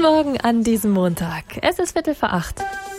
Morgen an diesem Montag. Es ist 7:45.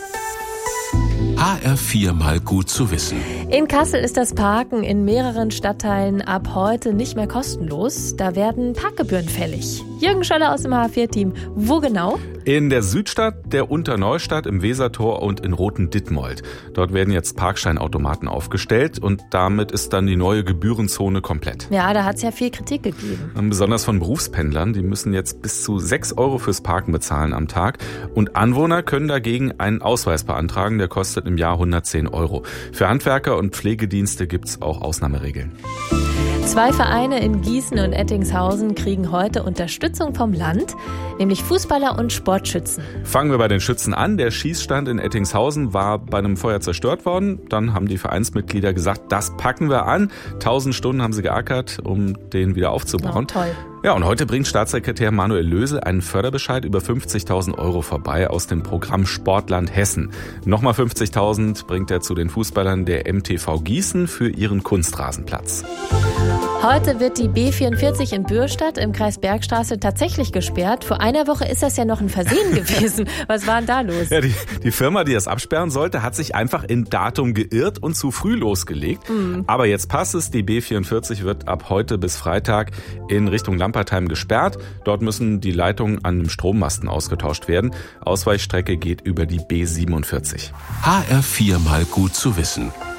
HR4 mal gut zu wissen. In Kassel ist das Parken in mehreren Stadtteilen ab heute nicht mehr kostenlos. Da werden Parkgebühren fällig. Jürgen Schöller aus dem HR4-Team. Wo genau? In der Südstadt, der Unterneustadt, im Wesertor und in Rothen-Dithmold. Dort werden jetzt Parkscheinautomaten aufgestellt und damit ist dann die neue Gebührenzone komplett. Ja, da hat es ja viel Kritik gegeben. Besonders von Berufspendlern, die müssen jetzt bis zu 6 € fürs Parken bezahlen am Tag. Und Anwohner können dagegen einen Ausweis beantragen, der kostet im Jahr 110 €. Für Handwerker und Pflegedienste gibt's auch Ausnahmeregeln. 2 Vereine in Gießen und Ettingshausen kriegen heute Unterstützung vom Land, nämlich Fußballer und Sportschützen. Fangen wir bei den Schützen an. Der Schießstand in Ettingshausen war bei einem Feuer zerstört worden. Dann haben die Vereinsmitglieder gesagt, das packen wir an. 1000 Stunden haben sie geackert, um den wieder aufzubauen. Oh, toll. Ja, und heute bringt Staatssekretär Manuel Löse einen Förderbescheid über 50.000 € vorbei aus dem Programm Sportland Hessen. Nochmal 50.000 bringt er zu den Fußballern der MTV Gießen für ihren Kunstrasenplatz. Heute wird die B44 in Bürstadt im Kreis Bergstraße tatsächlich gesperrt. Vor einer Woche ist das ja noch ein Versehen gewesen. Was war denn da los? Ja, die Firma, die das absperren sollte, hat sich einfach im Datum geirrt und zu früh losgelegt. Aber jetzt passt es. Die B44 wird ab heute bis Freitag in Richtung Lampertheim gesperrt. Dort müssen die Leitungen an einem Strommasten ausgetauscht werden. Ausweichstrecke geht über die B47. HR4 mal gut zu wissen.